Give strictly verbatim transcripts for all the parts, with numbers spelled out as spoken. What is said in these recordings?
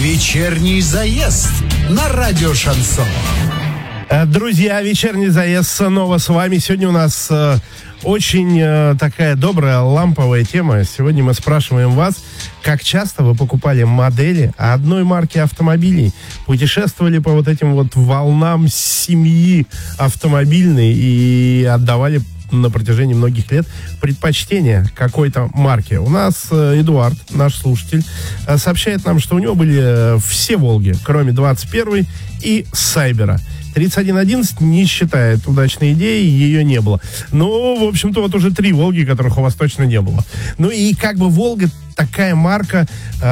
Вечерний заезд на радио Шансон. Друзья, вечерний заезд снова с вами. Сегодня у нас э, очень э, такая добрая ламповая тема. Сегодня мы спрашиваем вас, как часто вы покупали модели одной марки автомобилей, путешествовали по вот этим вот волнам семьи автомобильной и отдавали на протяжении многих лет предпочтение какой-то марке. У нас э, Эдуард, наш слушатель, э, сообщает нам, что у него были э, все Волги, кроме двадцать первой и Сайбера. тридцать один одиннадцать не считает удачной идеей, ее не было. Ну, в общем-то, вот уже три Волги, которых у вас точно не было. Ну и как бы Волга такая марка, э,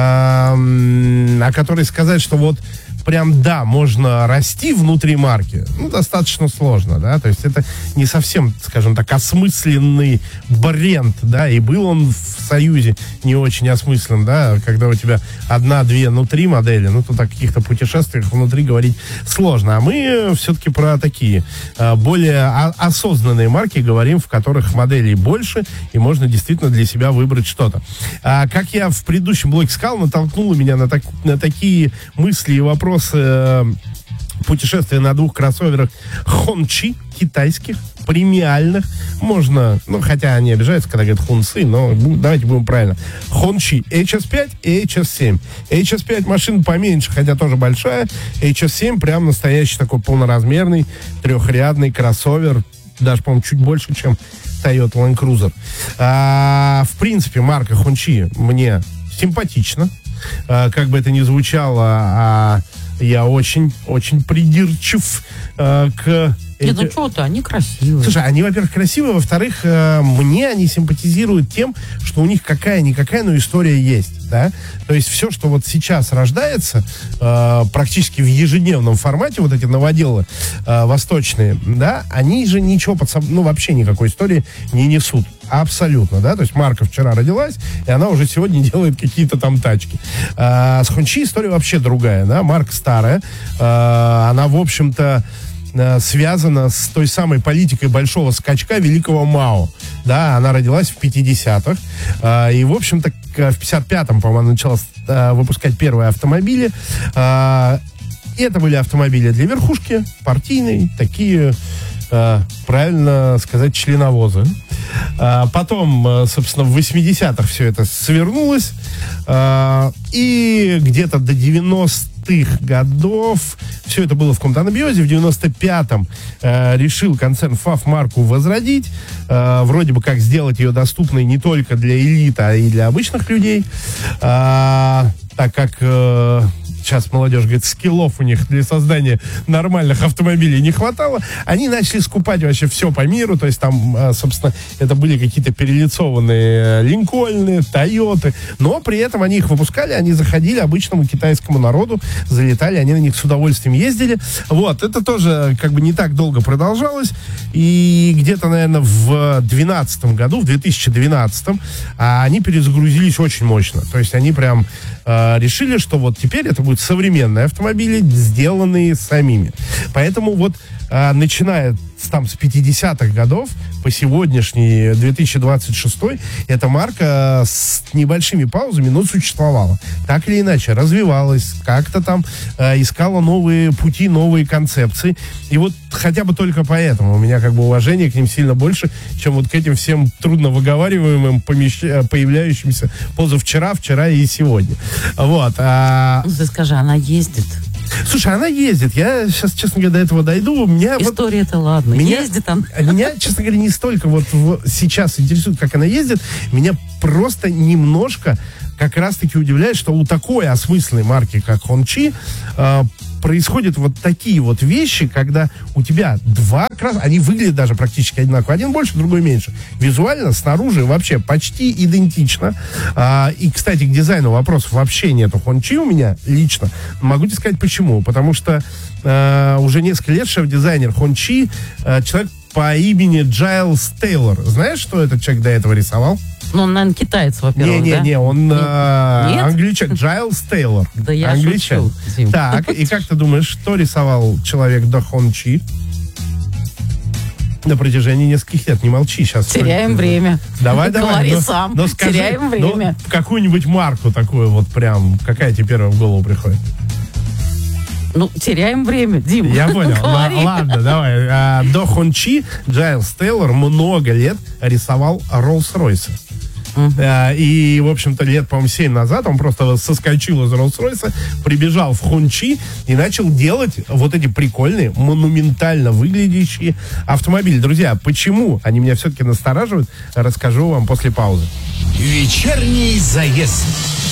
о которой сказать, что вот прям, да, можно расти внутри марки, ну, достаточно сложно, да, то есть это не совсем, скажем так, осмысленный бренд, да, и был он в Союзе не очень осмыслен, да, когда у тебя одна, две, ну, три модели, ну, тут о каких-то путешествиях внутри говорить сложно, а мы все-таки про такие более осознанные марки говорим, в которых моделей больше, и можно действительно для себя выбрать что-то. А, как я в предыдущем блоке сказал, натолкнуло меня на, так, на такие мысли и вопросы путешествия на двух кроссоверах Хончи, китайских, премиальных. Можно, ну, хотя они обижаются, когда говорят хунцы, но давайте будем правильно. Хончи эйч эс пять и эйч эс семь. эйч эс пять машина поменьше, хотя тоже большая. эйч эс семь прям настоящий такой полноразмерный, трехрядный кроссовер. Даже, по-моему, чуть больше, чем Toyota Land Cruiser. А, в принципе, марка Хончи мне симпатична. А, как бы это ни звучало, а я очень-очень придирчив а, к... Нет, ну что-то, они красивые. Слушай, они, во-первых, красивые, во-вторых, э, мне они симпатизируют тем, что у них какая-никакая, но история есть, да? То есть все, что вот сейчас рождается, э, практически в ежедневном формате, вот эти новоделы э, восточные, да, они же ничего под собой, ну, вообще никакой истории не несут. Абсолютно, да, то есть марка вчера родилась, и она уже сегодня делает какие-то там тачки. А, с Хончи история вообще другая, да, марка старая, а, она, в общем-то, связана с той самой политикой большого скачка великого Мао. Да, она родилась в пятидесятых. Э, и, в общем-то, в пятьдесят пятом, по-моему, начала э, выпускать первые автомобили. Э, это были автомобили для верхушки, партийные, такие, э, правильно сказать, членовозы. Э, потом, собственно, в восьмидесятых все это свернулось. Э, и где-то до девяностых годов все это было в каком-то анабиозе. В девяносто пятом э, решил концерн ФАВ марку возродить, э, вроде бы как сделать ее доступной не только для элиты, а и для обычных людей, э, так как э, сейчас молодежь говорит, скиллов у них для создания нормальных автомобилей не хватало, они начали скупать вообще все по миру, то есть там, собственно, это были какие-то перелицованные Линкольны, Тойоты, но при этом они их выпускали, они заходили обычному китайскому народу, залетали, они на них с удовольствием ездили. Вот, это тоже как бы не так долго продолжалось, и где-то, наверное, в двенадцатом году, в две тысячи двенадцатом, они перезагрузились очень мощно, то есть они прям э, решили, что вот теперь это будет современные автомобили, сделанные самими. Поэтому вот а, начиная с, там, с пятидесятых годов по сегодняшний две тысячи двадцать шестой эта марка с небольшими паузами, но существовала. Так или иначе, развивалась, как-то там а, искала новые пути, новые концепции. И вот хотя бы только поэтому у меня как бы уважение к ним сильно больше, чем вот к этим всем трудно выговариваемым, помещ... появляющимся позавчера, вчера и сегодня. Вот. А... Ты скажи, она ездит? Слушай, она ездит. Я сейчас, честно говоря, до этого дойду. Меня История-то вот, ладно. Меня, ездит она. Меня, честно говоря, не столько вот в, сейчас интересует, как она ездит. Меня просто немножко как раз-таки удивляет, что у такой осмысленной марки, как Хончи, э, происходят вот такие вот вещи, когда у тебя два крас... Они выглядят даже практически одинаково. Один больше, другой меньше. Визуально, снаружи вообще почти идентично. А, и, кстати, к дизайну вопросов вообще нету. Хончи у меня лично. Могу тебе сказать, почему. Потому что а, уже несколько лет шеф-дизайнер Хончи, а, человек по имени Джайлс Тейлор. Знаешь, что этот человек до этого рисовал? Ну, он, наверное, китаец, во-первых, Не-не-не, да? не, он э, англичан, Джайлс Тейлор. Да я англичан. шучу. Так, и как ты думаешь, что рисовал человек до Хончи? на протяжении нескольких лет. Не молчи сейчас. Теряем время. Давай, давай. Говори но, сам. но скажи, Теряем время. Ну, какую-нибудь марку такую вот прям, какая тебе первая в голову приходит? Ну, теряем время, Дим. Я понял. Говори. Л- ладно, давай. А, до Хончи Джайлс Тейлор много лет рисовал Роллс-Ройсы. А, и, в общем-то, лет, по-моему, семь назад он просто соскочил из Роллс-Ройса, прибежал в Хончи и начал делать вот эти прикольные, монументально выглядящие автомобили. Друзья, почему они меня все-таки настораживают, расскажу вам после паузы. Вечерний заезд.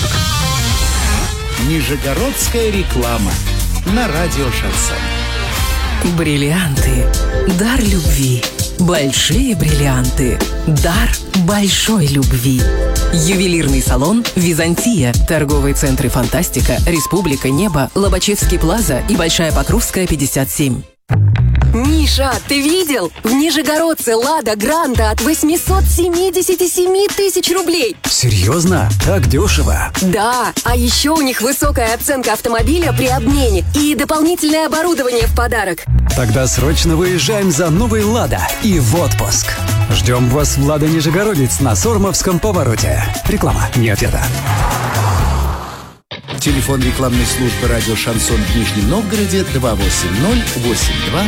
Нижегородская реклама на радио «Шансон». Бриллианты. Дар любви. Большие бриллианты. Дар большой любви. Ювелирный салон «Византия». Торговые центры «Фантастика», «Республика», «Небо», Лобачевский плаза и Большая Покровская, пятьдесят семь. Миша, ты видел? В Нижегородце «Лада Гранта» от восемьсот семьдесят семь тысяч рублей. Серьезно? Так дешево? Да, а еще у них высокая оценка автомобиля при обмене и дополнительное оборудование в подарок. Тогда срочно выезжаем за новый «Лада» и в отпуск. Ждем вас в «Лада Нижегородец» на Сормовском повороте. Реклама не ответа. Телефон рекламной службы радио «Шансон» в Нижнем Новгороде два восемь ноль восемь два